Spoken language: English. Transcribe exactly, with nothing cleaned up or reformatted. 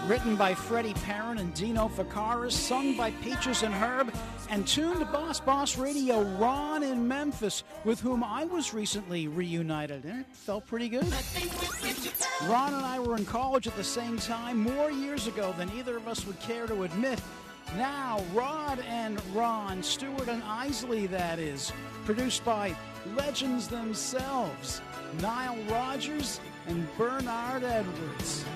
Written by Freddie Perrin and Dino Ficaris, sung by Peaches and Herb, and tuned to Boss Boss Radio, Ron in Memphis, with whom I was recently reunited, and it felt pretty good. Ron and I were in college at the same time, more years ago than either of us would care to admit. Now, Rod and Ron, Stewart and Isley, that is, produced by legends themselves, Nile Rodgers and Bernard Edwards.